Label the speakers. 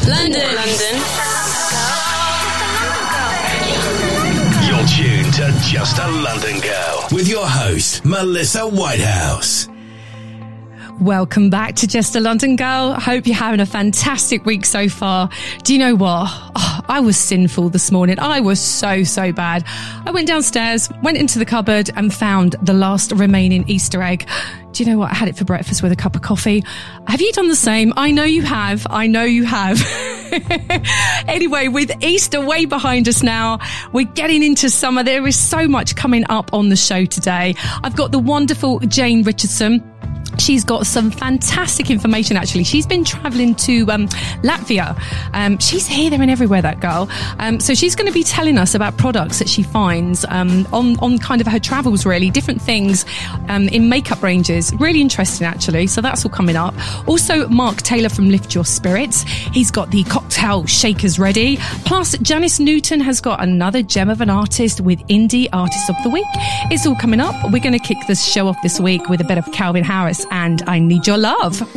Speaker 1: London.
Speaker 2: You're tuned to Just a London Girl with your host, Melissa Whitehouse.
Speaker 1: Welcome back to Just a London Girl. Hope you're having a fantastic week so far. Do you know what? Oh, I was sinful this morning. I was so bad. I went downstairs, went into the cupboard and found the last remaining Easter egg. Do you know what? I had it for breakfast with a cup of coffee. Have you done the same? I know you have. Anyway, with Easter way behind us now, we're getting into summer. There is so much coming up on the show today. I've got the wonderful Jane Richardson. She's got some fantastic information, actually. She's been traveling to Latvia. She's here, there and everywhere, that girl. So she's going to be telling us about products that she finds on kind of her travels, really. Different things in makeup ranges. Really interesting, actually. So that's all coming up. Also, Mark Taylor from Lift Your Spirits. He's got the cocktail shakers ready. Plus, Janice Newton has got another gem of an artist with Indie Artist of the Week. It's all coming up. We're going to kick this show off this week with a bit of Calvin Harris and I Need Your Love.